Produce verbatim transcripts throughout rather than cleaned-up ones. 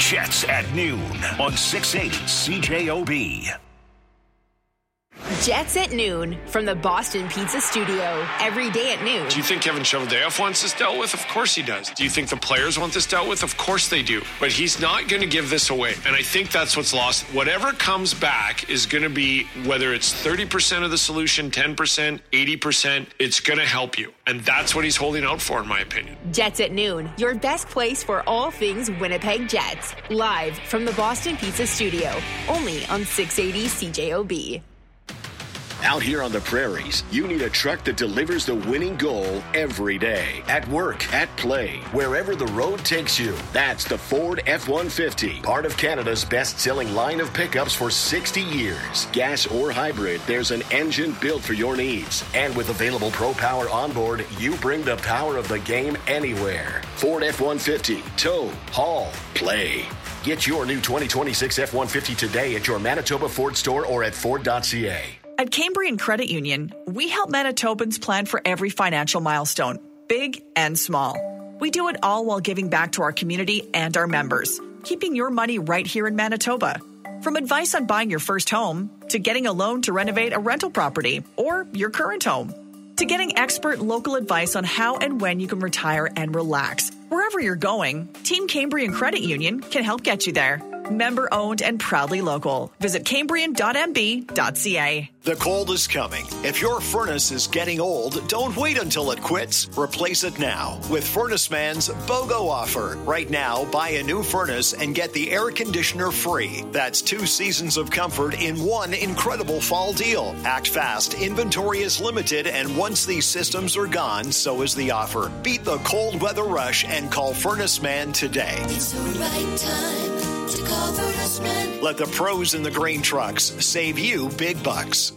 Jets at noon on six eighty C J O B. Jets at noon from the Boston Pizza Studio. Every day at noon. Do you think Kevin Cheveldayoff wants this dealt with? Of course he does. Do you think the players want this dealt with? Of course they do. But he's not going to give this away. And I think that's what's lost. Whatever comes back is going to be, whether it's thirty percent of the solution, ten percent, eighty percent, it's going to help you. And that's what he's holding out for, in my opinion. Jets at noon, your best place for all things Winnipeg Jets. Live from the Boston Pizza Studio. Only on six eighty C J O B. Out here on the prairies, you need a truck that delivers the winning goal every day. At work, at play, wherever the road takes you. That's the Ford F one fifty, part of Canada's best-selling line of pickups for sixty years. Gas or hybrid, there's an engine built for your needs. And with available Pro Power onboard, you bring the power of the game anywhere. Ford F one fifty, tow, haul, play. Get your new twenty twenty-six F one fifty today at your Manitoba Ford store or at Ford dot C A. At Cambrian Credit Union, we help Manitobans plan for every financial milestone, big and small. We do it all while giving back to our community and our members, keeping your money right here in Manitoba. From advice on buying your first home, to getting a loan to renovate a rental property or your current home, to getting expert local advice on how and when you can retire and relax. Wherever you're going, Team Cambrian Credit Union can help get you there. Member owned and proudly local. Visit cambrian dot m b dot c a. The cold is coming. If your furnace is getting old, don't wait until it quits. Replace it now with Furnace Man's BOGO offer. Right now, buy a new furnace and get the air conditioner free. That's two seasons of comfort in one incredible fall deal. Act fast. Inventory is limited, and once these systems are gone, so is the offer. Beat the cold weather rush and call Furnace Man today. It's the right time to call Furnace Man. Let the pros in the grain trucks save you big bucks.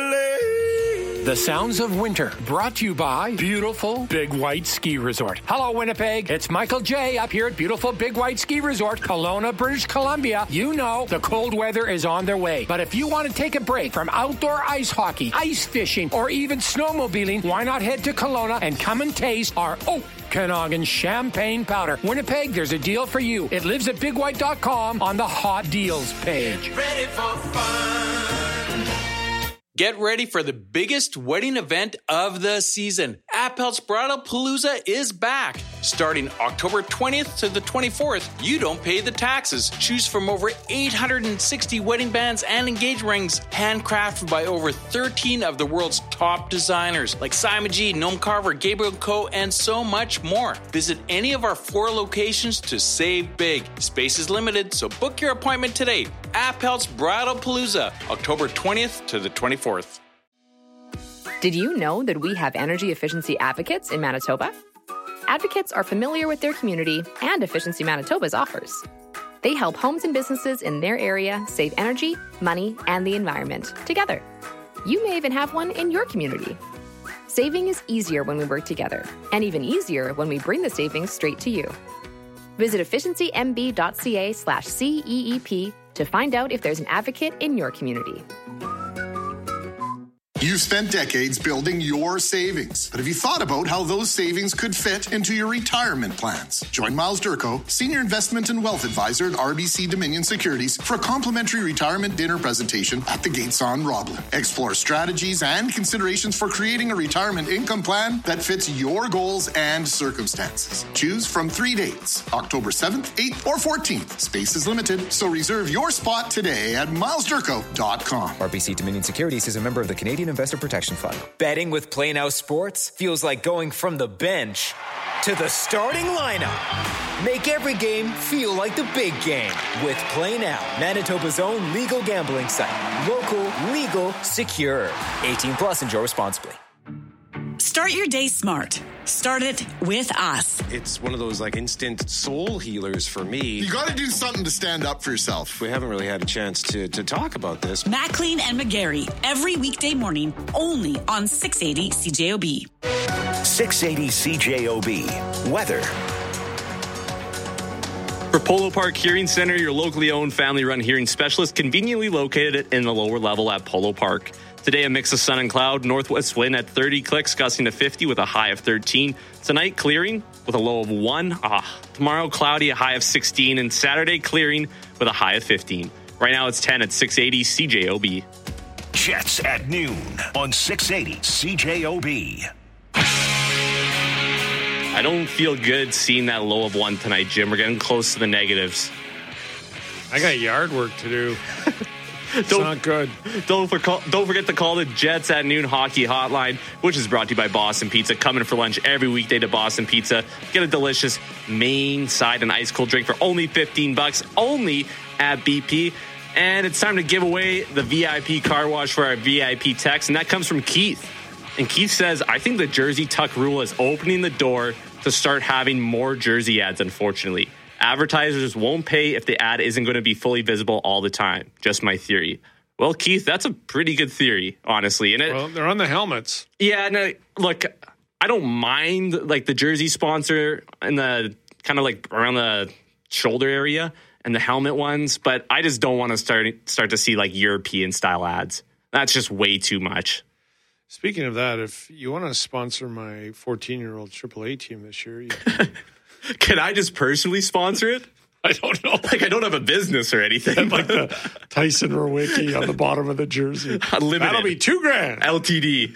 The sounds of winter, brought to you by beautiful Big White Ski Resort. Hello, Winnipeg. It's Michael J. up here at beautiful Big White Ski Resort, Kelowna, British Columbia. You know the cold weather is on their way. But if you want to take a break from outdoor ice hockey, ice fishing, or even snowmobiling, why not head to Kelowna and come and taste our Okanagan Champagne Powder. Winnipeg, there's a deal for you. It lives at big white dot com on the hot deals page. Get ready for fun. Get ready for the biggest wedding event of the season. Appel's Bridal Palooza is back. Starting October twentieth to the twenty-fourth, you don't pay the taxes. Choose from over eight hundred sixty wedding bands and engagement rings, handcrafted by over thirteen of the world's top designers, like Simon G, Noam Carver, Gabriel Co., and so much more. Visit any of our four locations to save big. Space is limited, so book your appointment today. Appel's Bridal Palooza, October twentieth to the twenty-fourth. Did you know that we have energy efficiency advocates in Manitoba? Advocates are familiar with their community and Efficiency Manitoba's offers. They help homes and businesses in their area save energy, money, and the environment together. You may even have one in your community. Saving is easier when we work together, and even easier when we bring the savings straight to you. Visit efficiency m b dot c a slash C E E P to find out if there's an advocate in your community. You've spent decades building your savings, but have you thought about how those savings could fit into your retirement plans? Join Miles Durko, Senior Investment and Wealth Advisor at R B C Dominion Securities, for a complimentary retirement dinner presentation at the Gates on Roblin. Explore strategies and considerations for creating a retirement income plan that fits your goals and circumstances. Choose from three dates, October seventh, eighth, or fourteenth. Space is limited, so reserve your spot today at miles durko dot com. R B C Dominion Securities is a member of the Canadian Investor Protection Fund. Betting with Play Now Sports feels like going from the bench to the starting lineup. Make every game feel like the big game with Play Now, Manitoba's own legal gambling site. Local, legal, secure. eighteen plus, enjoy responsibly. Start your day smart. Start it with us. It's one of those like instant soul healers for me. You got to do something to stand up for yourself. We haven't really had a chance to, to talk about this. Maclean and McGarry, every weekday morning, only on six eighty C J O B. six eighty C J O B. Weather. For Polo Park Hearing Center, your locally owned family-run hearing specialist, conveniently located in the lower level at Polo Park. Today, a mix of sun and cloud, northwest wind at thirty clicks, gusting to fifty with a high of thirteen. Tonight, clearing, with a low of one. Ah, tomorrow, cloudy, a high of sixteen. And Saturday, clearing with a high of fifteen. Right now, it's ten at six eighty C J O B. Jets at noon on six eighty C J O B. I don't feel good seeing that low of one tonight, Jim. We're getting close to the negatives. I got yard work to do. It's don't, not good. Don't, for, don't forget to call the Jets at Noon Hockey Hotline, which is brought to you by Boston Pizza. Come in for lunch every weekday to Boston Pizza. Get a delicious main side and ice cold drink for only fifteen bucks, only at B P. And it's time to give away the V I P car wash for our V I P text, and that comes from Keith. And Keith says, I think the jersey tuck rule is opening the door to start having more jersey ads, unfortunately. Advertisers won't pay if the ad isn't going to be fully visible all the time. Just my theory. Well, Keith, that's a pretty good theory, honestly. And it, well, they're on the helmets. Yeah, no, look, I don't mind like the jersey sponsor and the kind of like around the shoulder area and the helmet ones, but I just don't want to start start to see like European style ads. That's just way too much. Speaking of that, if you want to sponsor my fourteen-year-old triple A team this year, you can I just personally sponsor it? I don't know. Like, I don't have a business or anything. Like the Tyson Rowicki on the bottom of the jersey. Unlimited. That'll be two grand. L T D.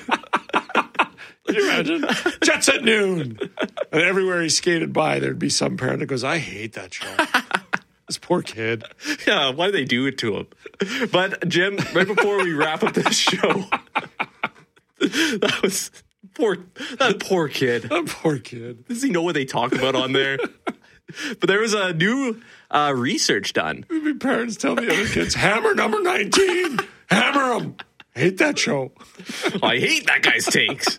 Can you imagine? Jets at noon. And everywhere he skated by, there'd be some parent that goes, I hate that show. This poor kid. Yeah, why do they do it to him? But, Jim, right before we wrap up this show, that was... Poor, that poor kid. That poor kid. Does he know what they talk about on there? But there was a new uh, research done. Maybe parents tell the other kids, hammer number nineteen. Hammer him. Hate that show. Oh, I hate that guy's takes.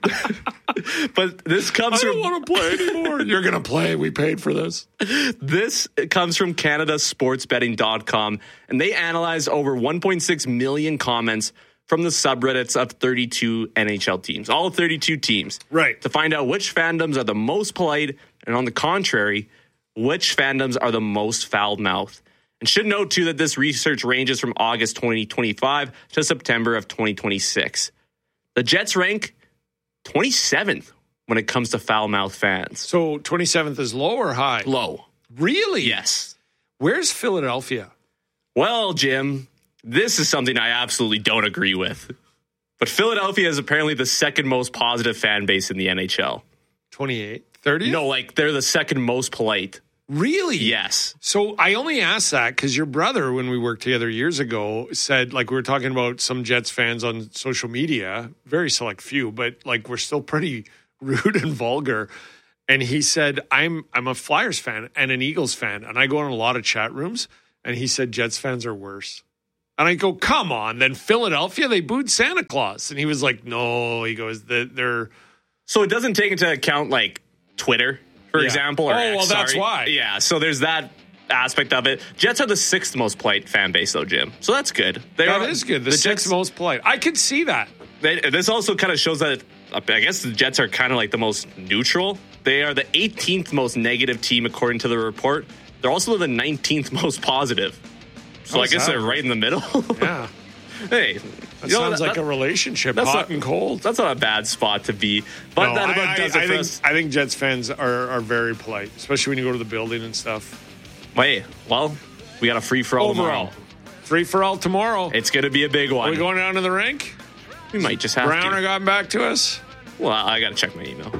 But this comes I don't from... want to play anymore. You're going to play. We paid for this. This comes from Canada Sports Betting dot com, and they analyzed over one point six million comments from the subreddits of thirty-two N H L teams, all thirty-two teams. Right. To find out which fandoms are the most polite, and on the contrary, which fandoms are the most foul-mouthed. And should note, too, that this research ranges from August twenty twenty-five to September of twenty twenty-six. The Jets rank twenty-seventh when it comes to foul-mouthed fans. So twenty-seventh is low or high? Low. Really? Yes. Where's Philadelphia? Well, Jim... This is something I absolutely don't agree with. But Philadelphia is apparently the second most positive fan base in the N H L. twenty-eight? thirty? No, like they're the second most polite. Really? Yes. So I only asked that because your brother, when we worked together years ago, said, like, we were talking about some Jets fans on social media, very select few, but like we're still pretty rude and vulgar. And he said, I'm I'm a Flyers fan and an Eagles fan, and I go in a lot of chat rooms, and he said Jets fans are worse. And I go, come on. Then Philadelphia, they booed Santa Claus. And he was like, no. He goes, they're... So it doesn't take into account, like, Twitter, for yeah. example? Or oh, X, well, that's sorry. why. Yeah, so there's that aspect of it. Jets are the sixth most polite fan base, though, Jim. So that's good. They that are, is good. The, the sixth Jets, most polite. I could see that. They, this also kind of shows that, I guess the Jets are kind of like the most neutral. They are the eighteenth most negative team, according to the report. They're also the nineteenth most positive. So How's I guess that? They're right in the middle. Yeah. Hey, that you know, sounds that, like that, a relationship, hot a, and cold. That's not a bad spot to be. But no, that about I, does I, it I for think, us. I think Jets fans are, are very polite, especially when you go to the building and stuff. Wait, well, we got a free-for-all tomorrow. Free-for-all tomorrow. It's going to be a big one. Are we going down to the rink? We might just have Browner to. got back to us? Well, I got to check my email.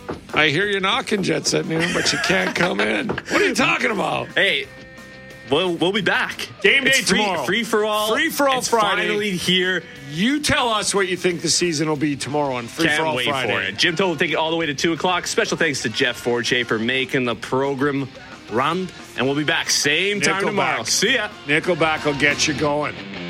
I hear you knocking, Jets at noon, but you can't come in. What are you talking about? Hey, We'll, we'll be back. Game day it's free, tomorrow. Free for all. Free for all it's Friday. Finally here. You tell us what you think the season will be tomorrow on Free Can't for All wait Friday. for it. Jim Toll will take it all the way to two o'clock. Special thanks to Jeff Forche for making the program run. And we'll be back same time Nickelback. tomorrow. See ya. Nickelback will get you going.